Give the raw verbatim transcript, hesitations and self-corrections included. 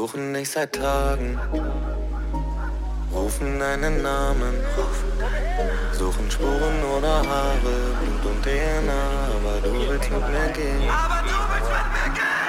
suchen dich seit Tagen, rufen deinen Namen, suchen Spuren oder Haare, Blut und D N A, aber du willst mit mir gehen.